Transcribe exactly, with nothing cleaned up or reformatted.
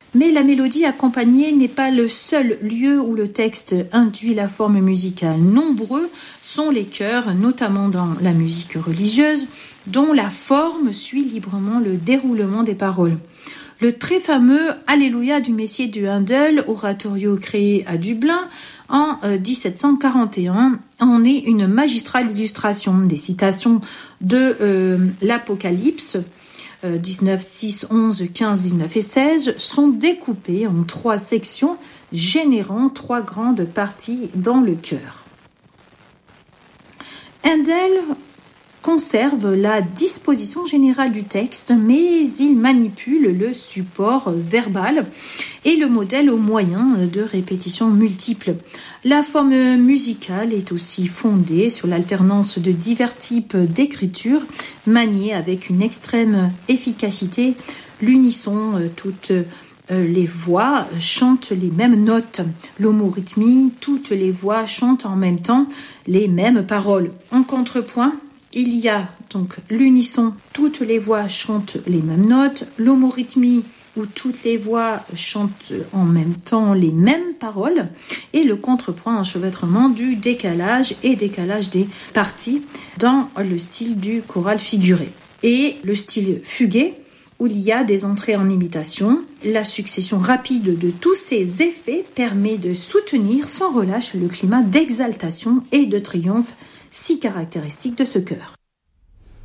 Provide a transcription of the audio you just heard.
Mais la mélodie accompagnée n'est pas le seul lieu où le texte induit la forme musicale. Nombreux sont les chœurs, notamment dans la musique religieuse, dont la forme suit librement le déroulement des paroles. Le très fameux Alléluia du Messier de Handel, oratorio créé à Dublin en dix-sept cent quarante et un, en est une magistrale illustration. Des citations de euh, l'Apocalypse, euh, dix-neuf, six, onze, quinze, dix-neuf et seize, sont découpées en trois sections, générant trois grandes parties dans le chœur. Handel conserve la disposition générale du texte, mais il manipule le support verbal et le modèle au moyen de répétitions multiples. La forme musicale est aussi fondée sur l'alternance de divers types d'écriture, maniée avec une extrême efficacité. L'unisson, toutes les voix chantent les mêmes notes. L'homorythmie, toutes les voix chantent en même temps les mêmes paroles. En contrepoint, il y a donc l'unisson, toutes les voix chantent les mêmes notes, l'homorythmie où toutes les voix chantent en même temps les mêmes paroles, et le contrepoint, enchevêtrement du décalage et décalage des parties dans le style du choral figuré. Et le style fugué, où il y a des entrées en imitation. La succession rapide de tous ces effets permet de soutenir sans relâche le climat d'exaltation et de triomphe si caractéristique de ce chœur.